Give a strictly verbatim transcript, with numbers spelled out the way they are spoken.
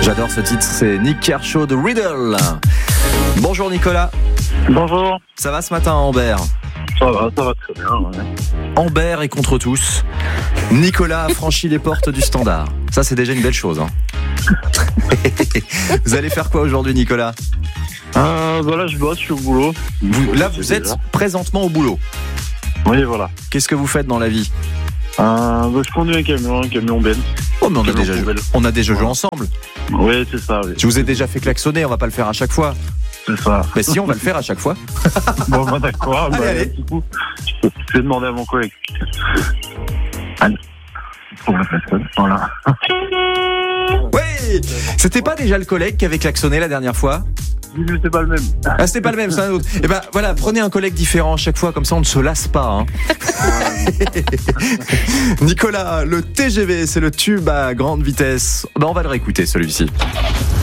J'adore ce titre, c'est Nick Kershaw de Riddle. Bonjour Nicolas. Bonjour. Ça va ce matin à Ambert? Ça va, ça va très bien. Ouais. Ambert est contre tous. Nicolas a franchi les portes du Standard. Ça, c'est déjà une belle chose. Hein. Vous allez faire quoi aujourd'hui, Nicolas? euh, bah Là, je bosse, je suis au boulot. Vous, là, vous êtes déjà présentement au boulot. Oui, voilà. Qu'est-ce que vous faites dans la vie? euh, bah, Je conduis un camion, un camion Ben. Oh, mais on a déjà, joué, on a déjà joué ensemble. Oui, c'est ça. Oui. Je vous ai déjà fait klaxonner, on va pas le faire à chaque fois. C'est ça. Mais si, on va le faire à chaque fois. Bon, bah d'accord. Allez, bah, allez. Du coup, je vais demander à mon collègue. Allez. Pour la personne. Voilà. Oui. C'était pas déjà le collègue qui avait klaxonné la dernière fois? Mais c'est pas le même. Ah, c'était pas le même, c'est un autre. Et ben voilà, prenez un collègue différent à chaque fois, comme ça on ne se lasse pas. Hein. Nicolas, le T G V, c'est le tube à grande vitesse. Ben, on va le réécouter celui-ci.